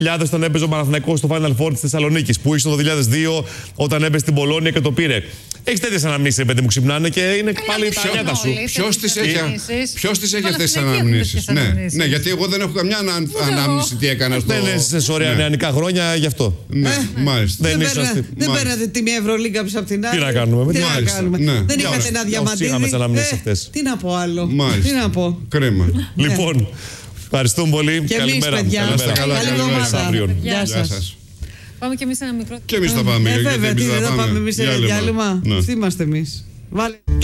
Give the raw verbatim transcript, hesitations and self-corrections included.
χιλιάδες τον έπαιζε ο Παναθηναϊκός στο Final Four της Θεσσαλονίκης, που ήρθε το δύο χιλιάδες δύο όταν έπαιζε στην Πολώνια και το πήρε. Έχεις τέτοιες αναμνήσεις, παιδί μου, ξυπνάνε και είναι πάλι τα νιάτα σου. Ποιος τις έχει, ποιος τις έχει αυτές τις αναμνήσεις? Ναι, ναι, γιατί εγώ δεν έχω καμιά ανα, ανάμνηση τι έκανα στο. Δεν είναι σε ωραία νεανικά χρόνια γι' αυτό. Ναι, μάλιστα. Δεν παίρνατε τη μία Ευρωλίγκα πίσω από την άλλη. Τι να κάνουμε, τι να κάνουμε. Δεν είχατε ένα διαμαντίδι. Τι να πω άλλο. Τι να πω. Κρίμα. Λοιπόν. Ευχαριστούμε πολύ. Και εμείς, καλημέρα. παιδιά. Καλημέρα. Καλή εβδομάδα. Γεια σας. Πάμε και εμείς ένα μικρό. Και εμείς θα πάμε. Ε, βέβαια, τι δεν θα πάμε εμείς σε διάλειμμα. Αυτοί είμαστε εμείς.